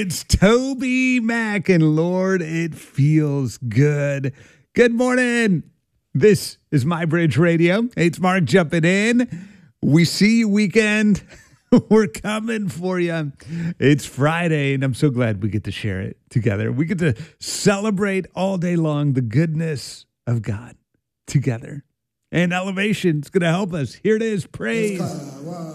It's Toby Mac, and Lord, it feels good. Good morning. This is My Bridge Radio. Hey, it's Mark jumping in. We see you weekend. We're coming for you. It's Friday, and I'm so glad we get to share it together. We get to celebrate all day long the goodness of God together. And Elevation's going to help us. Here it is. Praise.